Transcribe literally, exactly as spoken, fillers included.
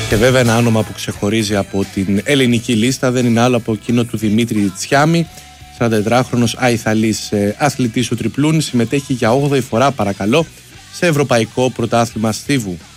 Και βέβαια ένα όνομα που ξεχωρίζει από την ελληνική λίστα δεν είναι άλλο από εκείνο του Δημήτρη Τσιάμι, σαραντατετράχρονος αϊθαλής αθλητής του τριπλούν, συμμετέχει για όγδοη φορά παρακαλώ σε Ευρωπαϊκό Πρωτάθλημα Στίβου.